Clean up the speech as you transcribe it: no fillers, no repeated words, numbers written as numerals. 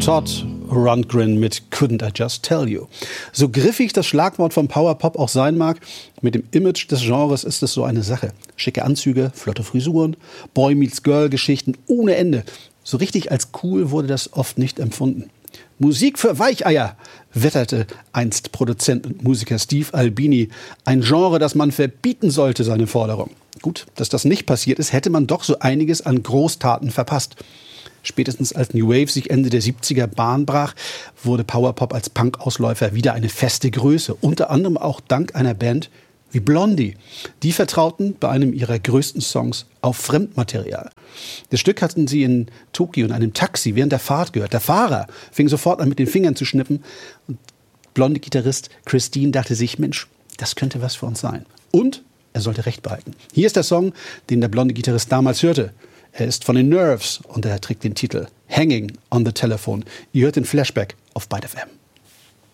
Todd Rundgren mit Couldn't I Just Tell You. So griffig das Schlagwort vom Powerpop auch sein mag, mit dem Image des Genres ist es so eine Sache. Schicke Anzüge, flotte Frisuren, Boy-Meets-Girl-Geschichten ohne Ende. So richtig als cool wurde das oft nicht empfunden. Musik für Weicheier, wetterte einst Produzent und Musiker Steve Albini. Ein Genre, das man verbieten sollte, seine Forderung. Gut, dass das nicht passiert ist, hätte man doch so einiges an Großtaten verpasst. Spätestens als New Wave sich Ende der 70er Bahn brach, wurde Powerpop als Punk-Ausläufer wieder eine feste Größe. Unter anderem auch dank einer Band wie Blondie. Die vertrauten bei einem ihrer größten Songs auf Fremdmaterial. Das Stück hatten sie in Tokio in einem Taxi während der Fahrt gehört. Der Fahrer fing sofort an, mit den Fingern zu schnippen. Und Blondie-Gitarrist Christine dachte sich, Mensch, das könnte was für uns sein. Und er sollte Recht behalten. Hier ist der Song, den der Blondie-Gitarrist damals hörte. Er ist von den Nerves und er trägt den Titel Hanging on the Telephone. Ihr hört den Flashback auf Byte FM.